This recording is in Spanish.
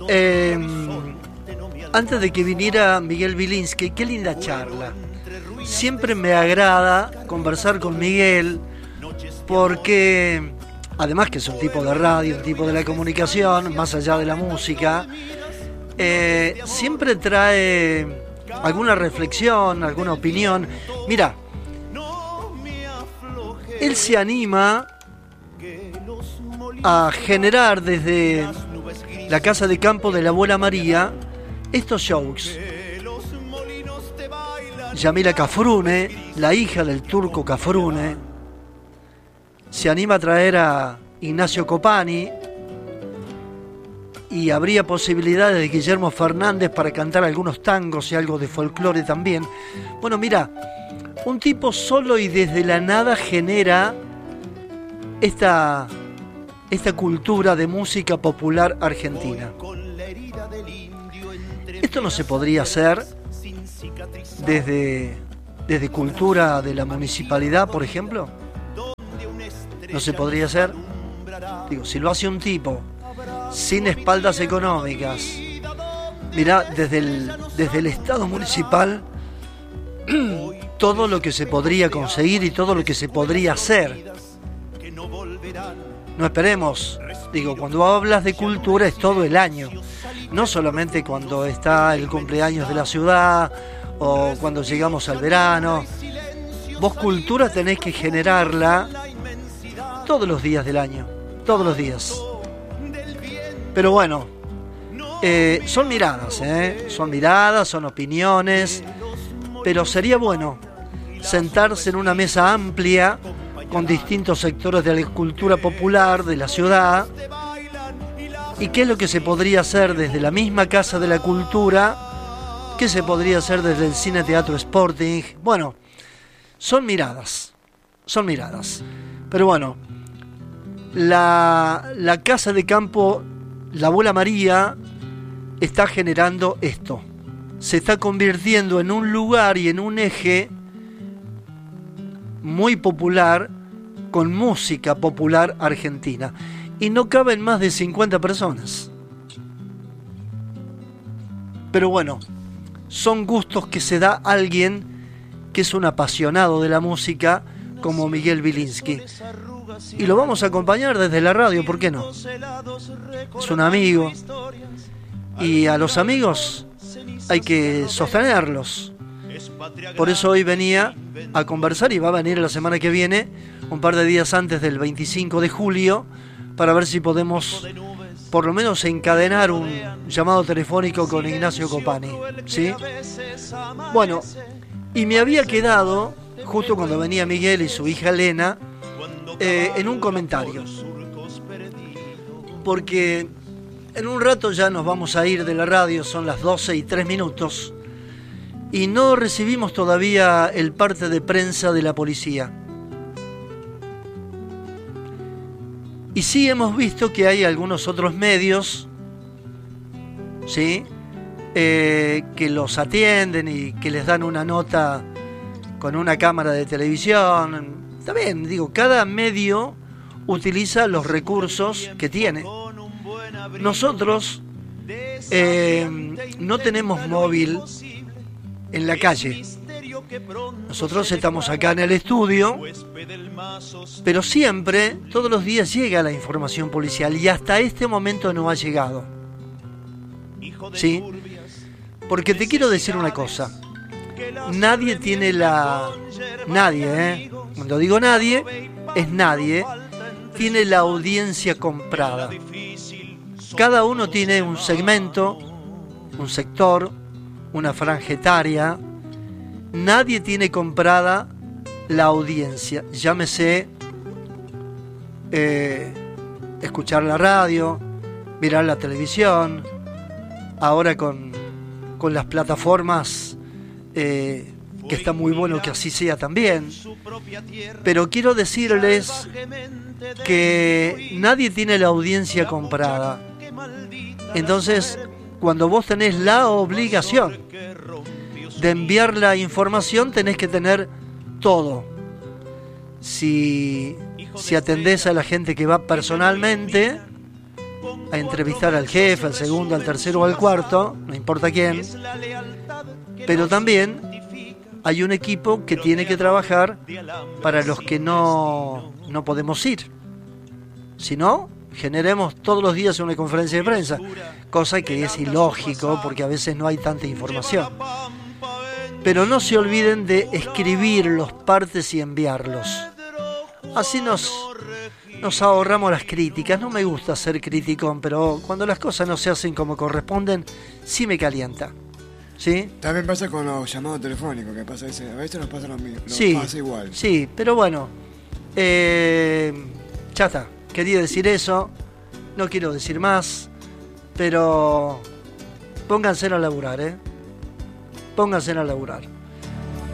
Antes de que viniera Miguel Wilinski, qué linda charla. Siempre me agrada conversar con Miguel porque, además que es un tipo de radio, un tipo de la comunicación, más allá de la música, siempre trae alguna reflexión, alguna opinión. Mira, él se anima a generar desde la casa de campo de la abuela María estos shows. Yamila Cafrune, la hija del turco Cafrune, se anima a traer a Ignacio Copani, y habría posibilidades de Guillermo Fernández para cantar algunos tangos y algo de folclore también. Bueno, mira, un tipo solo y desde la nada genera esta cultura de música popular argentina. Esto no se podría hacer desde cultura de la municipalidad, por ejemplo. No se podría hacer. Digo, si lo hace un tipo sin espaldas económicas, mirá, desde el Estado municipal, todo lo que se podría conseguir y todo lo que se podría hacer. No esperemos, digo, cuando hablas de cultura es todo el año, no solamente cuando está el cumpleaños de la ciudad o cuando llegamos al verano. Vos cultura tenés que generarla todos los días del año, todos los días. Pero bueno, son miradas, son opiniones, pero sería bueno sentarse en una mesa amplia con distintos sectores de la cultura popular de la ciudad. ¿Y qué es lo que se podría hacer desde la misma Casa de la Cultura? ¿Qué se podría hacer desde el Cine Teatro Sporting? Bueno, son miradas. Pero bueno, la Casa de Campo, la Abuela María, está generando esto. Se está convirtiendo en un lugar y en un eje muy popular con música popular argentina. Y no caben más de 50 personas. Pero bueno, son gustos que se da alguien que es un apasionado de la música como Miguel Wilinski. Y lo vamos a acompañar desde la radio, ¿por qué no? Es un amigo. Y a los amigos hay que sostenerlos. Por eso hoy venía a conversar y va a venir la semana que viene, un par de días antes del 25 de julio, para ver si podemos por lo menos encadenar un llamado telefónico con Ignacio Copani, ¿sí? Bueno, y me había quedado, justo cuando venía Miguel y su hija Elena, en un comentario. Porque en un rato ya nos vamos a ir de la radio, son las 12:03, y no recibimos todavía el parte de prensa de la policía. Y sí hemos visto que hay algunos otros medios, ¿sí?, que los atienden y que les dan una nota con una cámara de televisión. Está bien, digo, cada medio utiliza los recursos que tiene. Nosotros no tenemos móvil en la calle. Nosotros estamos acá en el estudio, pero siempre, todos los días llega la información policial y hasta este momento no ha llegado. ¿Sí? Porque te quiero decir una cosa. Nadie tiene Nadie, cuando digo nadie, es nadie, tiene la audiencia comprada. Cada uno tiene un segmento, un sector, una franja etaria. Nadie tiene comprada la audiencia. Llámese escuchar la radio, mirar la televisión, ahora con las plataformas, que está muy bueno que así sea también. Pero quiero decirles que nadie tiene la audiencia comprada. Entonces, cuando vos tenés la obligación de enviar la información, tenés que tener todo. Si atendés a la gente que va personalmente, a entrevistar al jefe, al segundo, al tercero o al cuarto, no importa quién, pero también hay un equipo que tiene que trabajar para los que no podemos ir. Si no, generemos todos los días una conferencia de prensa, cosa que es ilógico porque a veces no hay tanta información. Pero no se olviden de escribir los partes y enviarlos. Así nos ahorramos las críticas. No me gusta ser criticón, pero cuando las cosas no se hacen como corresponden, sí me calienta. ¿Sí? También pasa con los llamados telefónicos, que pasa a veces nos pasa lo mismo. Sí, pasa igual. Sí, pero bueno, ya está. Quería decir eso, no quiero decir más, pero pónganse a laburar, pónganse a laburar.